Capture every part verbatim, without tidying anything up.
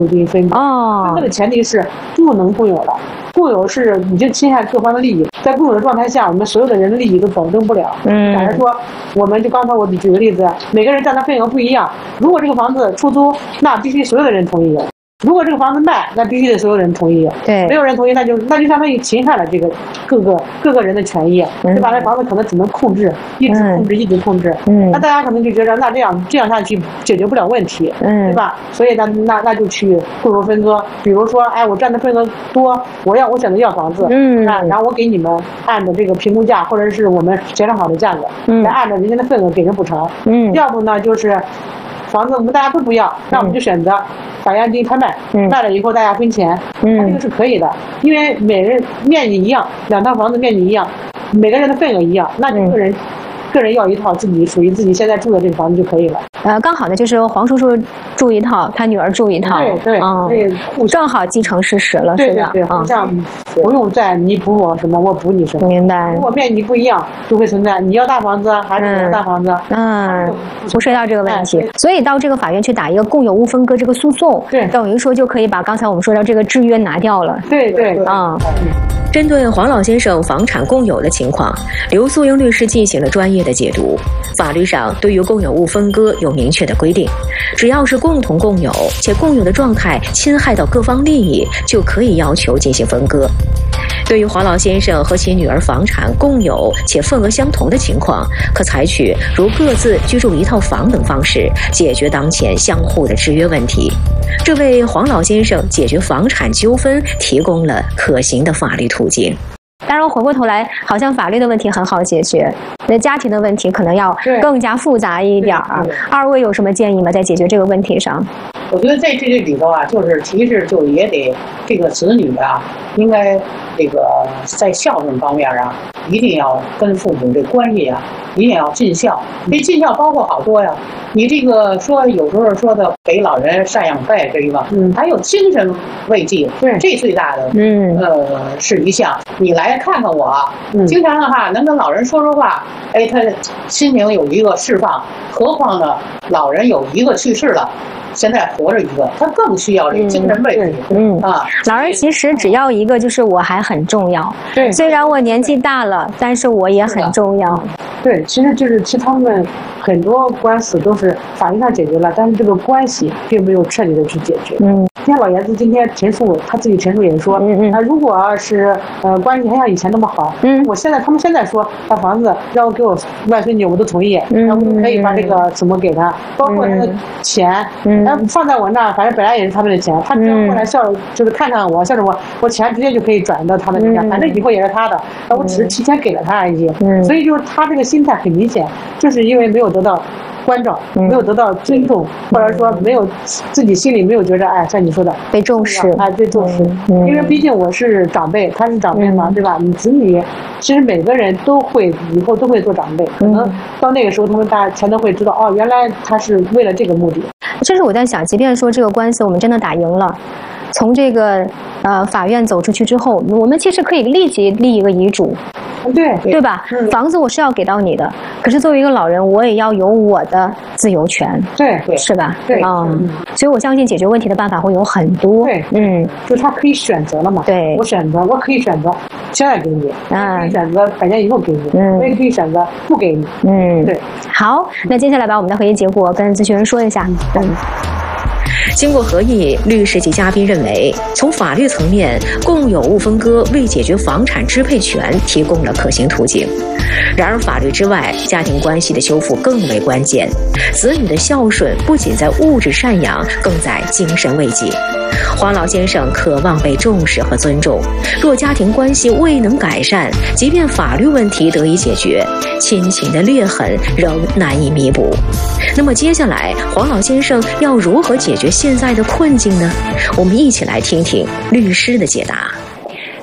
进行分割。 哦， 分割的前提是不能共有了。共有是已经侵害各方的利益，在共有的状态下，我们所有的人的利益都保证不了。 嗯， 假如说，我们就刚才我举个例子，每个人占的份额不一样，如果这个房子出租，那必须所有的人同意；如果这个房子卖，那必须得所有人同意。 对， 没有人同意，那就那就相当于侵害了这个各个各个人的权益，对吧？那房子可能只能控制，一直控制，一直控制。嗯，那大家可能就觉得，那这样这样下去解决不了问题，嗯，对吧？所以那那那就去共有分割。比如说，哎，我占的份额多，我要我选择要房子，嗯，啊，然后我给你们按照这个评估价，或者是我们协商好的价格，嗯，来按照人家的份额给人补偿。嗯，要不呢就是房子我们大家都不要，那我们就选择法院进行拍卖，嗯，卖了以后大家分钱，嗯，这个是可以的，因为每人面积一样，两套房子面积一样，每个人的份额一样，那就个人。个人要一套自己属于自己现在住的这个房子就可以了。 呃，刚好呢，就是黄叔叔住一套，他女儿住一套， 对对，嗯， 对，正好继承事实了， 是的，对对，互相不用再你补我什么，我补你什么。 明白。 如果面积不一样，就会存在你要大房子还是我要大房子， 嗯，不涉及到这个问题，所以到这个法院去打一个共有物分割这个诉讼，对，等于说就可以把刚才我们说到这个制约拿掉了。 对对， 啊。 针对黄老先生房产共有的情况，刘素英律师进行了专业的解读。法律上对于共有物分割有明确的规定，只要是共同共有，且共有的状态侵害到各方利益，就可以要求进行分割。对于黄老先生和其女儿房产共有且份额相同的情况，可采取如各自居住一套房等方式解决当前相互的制约问题，这为黄老先生解决房产纠纷提供了可行的法律途径。 当然，回过头来，好像法律的问题很好解决，那家庭的问题可能要更加复杂一点儿。二位有什么建议吗？在解决这个问题上？ 我觉得在这里头啊，就是其实就也得这个子女啊，应该这个在孝顺方面啊，一定要跟父母这关系啊，一定要尽孝。这尽孝包括好多呀，你这个说有时候说的给老人赡养费这个，嗯，还有精神慰藉，对，这最大的，嗯，呃，是一项。你来看看我，嗯，经常的话能跟老人说说话，哎，他心情有一个释放。何况呢，老人有一个去世了。现在活着一个，他更需要这个精神慰藉。嗯啊， 老人其实只要一个，就是我还很重要。对，虽然我年纪大了，但是我也很重要。 对，其实就是其实他们很多官司都是法律上解决了，但是这个关系并没有彻底的去解决。嗯，像老爷子今天陈述，他自己陈述也说，嗯嗯，啊，如果是呃关系还像以前那么好，嗯，我现在他们现在说把房子让我给我外孙女，我都同意，嗯，我都可以把这个什么给他，包括他的钱，嗯。然后放在我那儿，反正本来也是他们的钱，他只要过来笑，就是看看我，笑着我，我钱直接就可以转到他们那家，反正以后也是他的，那我只是提前给了他而已。所以就是他这个心态很明显，就是因为没有得到关照，没有得到尊重，或者说没有自己心里没有觉着，哎，像你说的被重视， 哎，被重视。因为毕竟我是长辈，他是长辈嘛，对吧？你子女其实每个人都会以后都会做长辈，可能到那个时候他们大家才能会知道，哦，原来他是为了这个目的。 其实我在想，即便说这个官司我们真的打赢了，从这个呃法院走出去之后，我们其实可以立即立一个遗嘱， 对对吧？嗯、房子我是要给到你的，可是作为一个老人，我也要有我的自由权， 对对， 是吧？ 对， 嗯，所以我相信解决问题的办法会有很多。 对，嗯，就是他可以选择了嘛。 对， 我选择，我可以选择现在给你，嗯，可以选择百年以后给你，嗯，我也可以选择不给你， 嗯， 对。 好，那接下来把我们的会议结果跟咨询人说一下。嗯。 经过合议，律师及嘉宾认为，从法律层面，共有物分割为解决房产支配权提供了可行途径。然而，法律之外，家庭关系的修复更为关键。子女的孝顺不仅在物质赡养，更在精神慰藉。黄老先生渴望被重视和尊重，若家庭关系未能改善，即便法律问题得以解决，亲情的裂痕仍难以弥补。那么接下来，黄老先生要如何解决现在的困境呢？我们一起来听听律师的解答。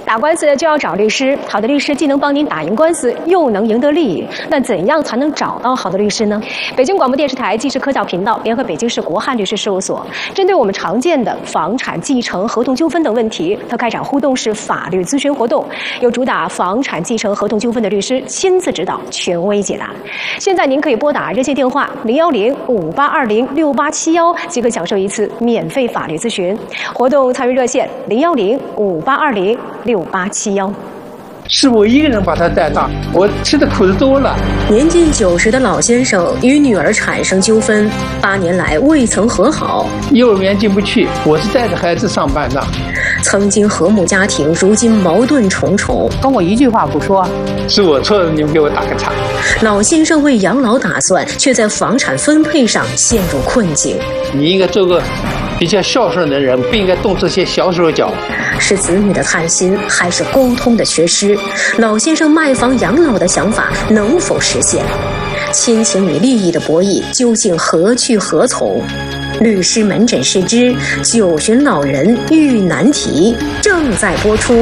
打官司就要找律师，好的律师既能帮您打赢官司，又能赢得利益。那怎样才能找到好的律师呢？北京广播电视台纪实科教频道联合北京市国汉律师事务所，针对我们常见的房产继承、合同纠纷等问题，它开展互动式法律咨询活动，由主打房产继承、合同纠纷的律师亲自指导，权威解答。现在您可以拨打热线电话零幺零五八二零六八七幺，即可享受一次免费法律咨询。活动参与热线零幺零五八二零六八七幺。 是我一个人把他带大，我吃的苦的多了。 年近九十的老先生与女儿产生纠纷，八年来未曾和好。 幼儿园进不去，我是带着孩子上班的。 曾经和睦家庭，如今矛盾重重。 跟我一句话不说， 是我错了，你们给我打个岔。 老先生为养老打算，却在房产分配上陷入困境。 你应该做个比较孝顺的人，不应该动这些小手脚。 是子女的贪心，还是沟通的缺失？老先生卖房养老的想法能否实现？亲情与利益的博弈究竟何去何从？律师门诊试之九旬老人遇难题正在播出。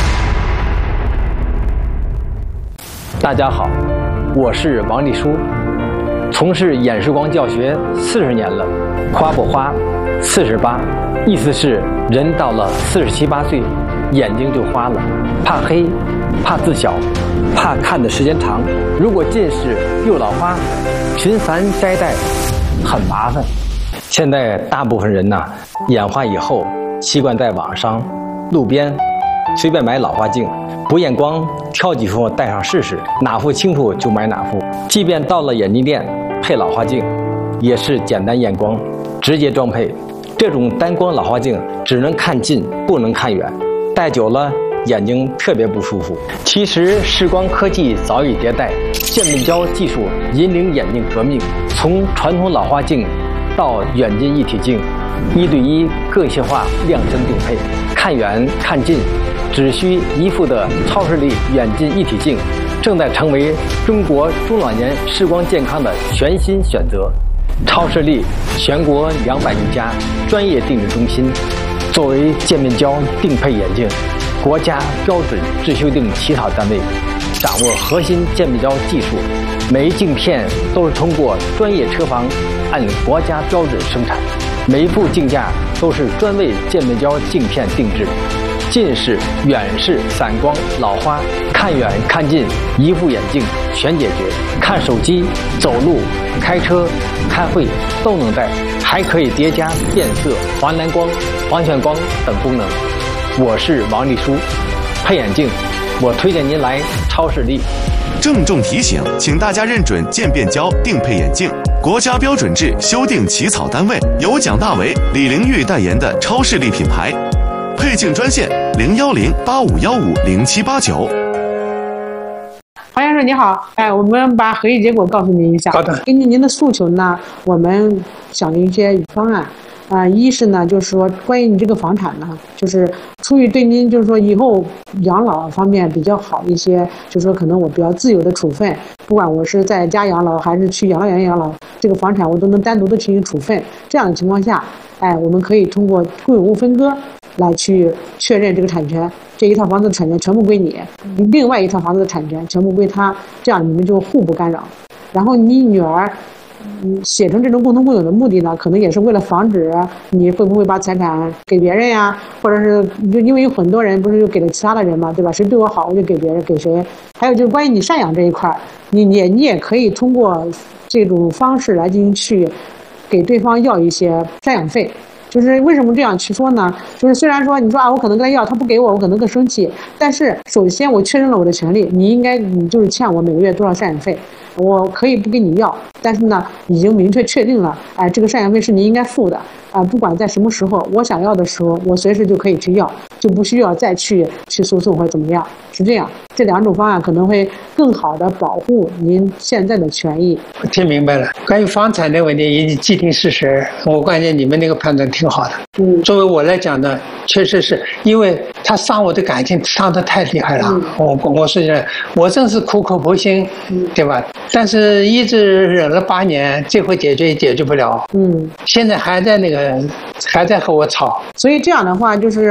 大家好，我是王立书，从事演示光教学四十年了。花不花，四十八，意思是人到了四十七八岁，眼睛就花了，怕黑，怕字小，怕看的时间长。如果近视又老花，频繁摘戴，很麻烦。现在大部分人呐，眼花以后习惯在网上、路边随便买老花镜，不验光，挑几副戴上试试，哪副清楚就买哪副。即便到了眼镜店配老花镜，也是简单验光，直接装配。这种单光老花镜只能看近，不能看远，戴久了眼睛特别不舒服。其实视光科技早已迭代，渐变焦技术引领眼镜革命，从传统老花镜到远近一体镜，一对一个性化量身定配，看远看近只需一副的超视力远近一体镜，正在成为中国中老年视光健康的全新选择。超视力全国两百余家专业定制中心，作为渐变焦定配眼镜国家标准制修订起草单位，掌握核心渐变焦技术，每一镜片都是通过专业车房按国家标准生产，每一部镜架都是专为渐变焦镜片定制。近视、远视、散光、老花，看远看近，一副眼镜全解决。看手机、走路、开车、开会都能戴，还可以叠加变色、黄蓝光、黄旋光等功能。我是王立书，配眼镜，我推荐您来超视力。 郑重提醒，请大家认准渐变焦定配眼镜，国家标准制修订起草单位由蒋大为、李玲玉代言的超视力品牌。配镜专线零幺零八五幺五零七八九。 黄先生你好，哎，我们把合议结果告诉您一下。 好的。 根据您的诉求呢，我们想了一些方案。啊、呃，一是呢，就是说关于你这个房产呢，就是出于对您就是说以后养老方面比较好一些，就是说可能我比较自由的处分，不管我是在家养老还是去养老院养老，这个房产我都能单独的进行处分。这样的情况下，哎，我们可以通过共有物分割来去确认这个产权，这一套房子的产权全部归你，另外一套房子的产权全部归他，这样你们就互不干扰。然后你女儿嗯，写成这种共同共有的目的呢，可能也是为了防止你会不会把财产给别人呀，或者是就因为有很多人不是就给了其他的人嘛，对吧？谁对我好我就给别人给谁。还有就是关于你赡养这一块，你你你也可以通过这种方式来进行去给对方要一些赡养费。就是为什么这样去说呢？就是虽然说你说啊，我可能跟他要，他不给我，我可能更生气。但是首先我确认了我的权利，你应该你就是欠我每个月多少赡养费，我可以不跟你要，但是呢，已经明确确定了，哎，这个赡养费是你应该付的啊、呃，不管在什么时候，我想要的时候，我随时就可以去要，就不需要再去去诉讼或者怎么样，是这样。这两种方案可能会更好的保护您现在的权益。 我听明白了。关于房产的问题以及既定事实，我感觉你们那个判断挺好的。嗯，作为我来讲呢，确实是因为他伤我的感情，伤得太厉害了。嗯、我我是我真是苦口婆心，嗯、对吧？但是一直忍了八年，这回解决也解决不了。嗯，现在还在那个还在和我吵。 所以这样的话，就是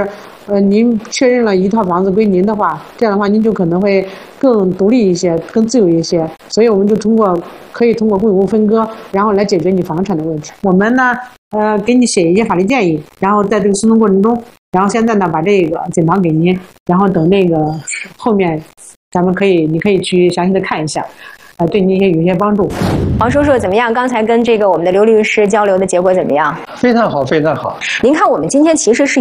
呃，您确认了一套房子归您的话，这样的话您就可能会更独立一些，更自由一些。所以我们就通过可以通过共有物分割，然后来解决你房产的问题。我们呢，呃，给你写一些法律建议，然后在这个诉讼过程中，然后现在呢把这个简档给您，然后等那个后面咱们可以，你可以去详细的看一下。呃，对你也有一些帮助。 王叔叔怎么样？刚才跟这个我们的刘律师交流的结果怎么样？ 非常好，非常好。 您看，我们今天其实是